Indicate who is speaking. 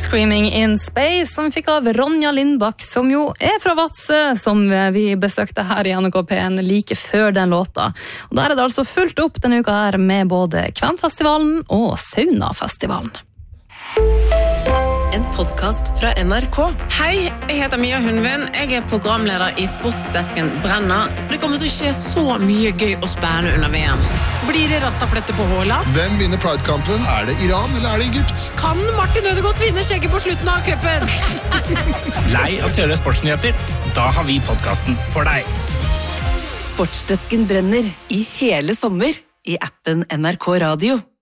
Speaker 1: Screaming in Space, som vi fikk av Ronja Lindbakk, som jo fra Vadsø, som vi besøkte her i NKP1 like før den låta. Og der det altså fulgt opp denne uka her med både Kvenfestivalen og Saunafestivalen.
Speaker 2: En podcast fra NRK.
Speaker 3: Hei, jeg heter Mia Hundvin. Jeg programleder i Sportsdesken Brenner. Det kommer til å skje så mye gøy og spennende under VM. Blir det rastaflette på Haaland?
Speaker 4: Hvem vinner Pride-kampen? Det Iran eller det Egypt?
Speaker 3: Kan Martin Ødegaard vinne skjegget på slutten av cupen?
Speaker 5: Lei av tørre sportsnyheter? Da har vi podcasten for deg.
Speaker 2: Sportsdesken Brenner i hele sommer i appen NRK Radio.